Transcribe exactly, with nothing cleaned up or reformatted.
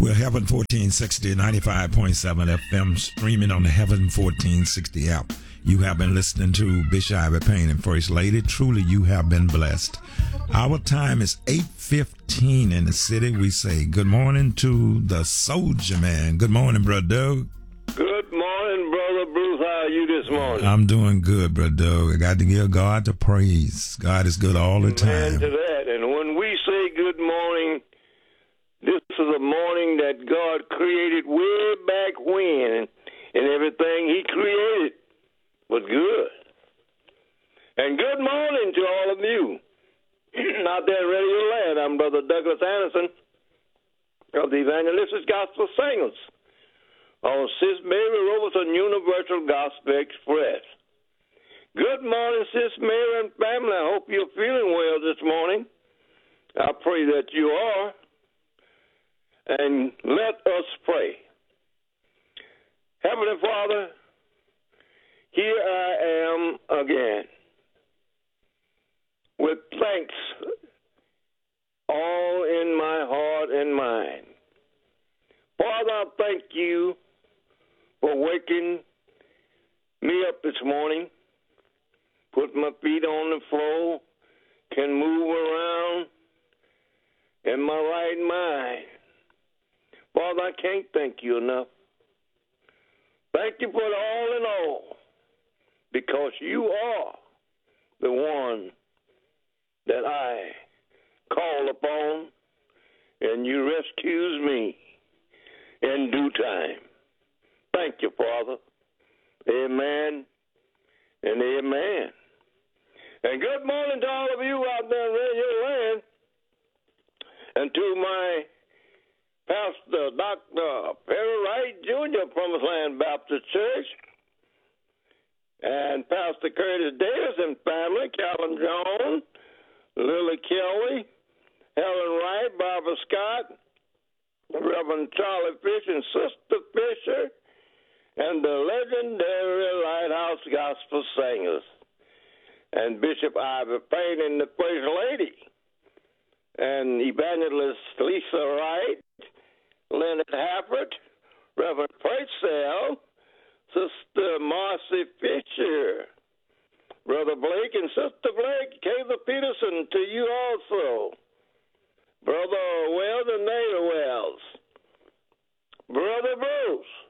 We're Heaven fourteen sixty, ninety-five point seven F M, streaming on the Heaven fourteen sixty app. You have been listening to Bishop Ivy Payne and First Lady. Truly, you have been blessed. Our time is eight fifteen in the city. We say good morning to the Soldier Man. Good morning, Brother Doug. Good morning, Brother Bruce. How are you this morning? I'm doing good, Brother Doug. I got to give God the praise. God is good all the time. Amen to that. And when we say good morning, this is a morning that God created way back when, and everything He created was good. And good morning to all of you out there in Radio Land. I'm Brother Douglas Anderson of the Evangelistic Gospel Singers on Sis Mary Robertson Universal Gospel Express. Good morning, Sis Mary and family. I hope you're feeling well this morning. I pray that you are. And let us pray. Heavenly Father, here I am again with thanks all in my heart and mind. Father, I thank you for waking me up this morning, put my feet on the floor, can move around in my right mind. Father, I can't thank you enough. Thank you for it all in all, because you are the one that I call upon, and you rescues me in due time. Thank you, Father. Amen and amen. And good morning to all of you out there in Radio Land, and to my Pastor Doctor Perry Wright, Junior, Promised Land Baptist Church, and Pastor Curtis Davis and family, Calvin Jones, Lily Kelly, Helen Wright, Barbara Scott, Reverend Charlie Fisher and Sister Fisher, and the legendary Lighthouse Gospel Singers, and Bishop Ivy Payne and the First Lady, and Evangelist Lisa Wright, Leonard Hafford, Reverend Purcell, Sister Marcy Fisher, Brother Blake and Sister Blake, Kayla Peterson, to you also, Brother Wells and Nada Wells, Brother Bruce,